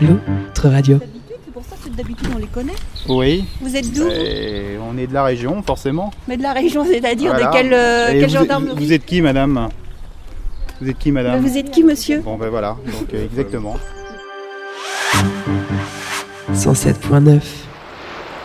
l'autre radio. C'est pour ça que d'habitude on les connaît. Oui. Vous êtes d'où? On est de la région, forcément. Mais de la région, c'est-à-dire Voilà. de quelle vous, gendarmerie? vous êtes qui, madame? Vous êtes qui, madame? Vous êtes qui, monsieur? Bon, ben voilà, donc exactement. 107.9